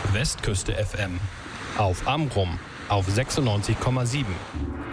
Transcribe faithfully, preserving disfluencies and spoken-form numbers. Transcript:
Westküste F M. Auf Amrum auf sechsundneunzig Komma sieben.